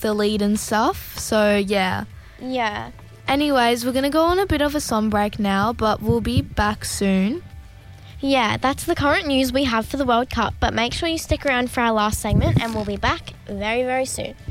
the lead and stuff. So, yeah. Yeah. Anyways, we're going to go on a bit of a song break now, but we'll be back soon. Yeah, that's the current news we have for the World Cup, but make sure you stick around for our last segment and we'll be back very, very soon.